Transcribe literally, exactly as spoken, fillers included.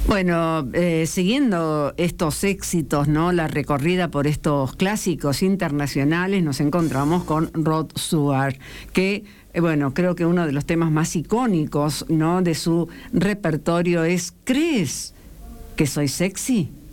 Bueno, eh, siguiendo estos éxitos, ¿no? La recorrida por estos clásicos internacionales, nos encontramos con Rod Stewart, que, eh, bueno, creo que uno de los temas más icónicos, ¿no? De su repertorio es ¿Crees que soy sexy?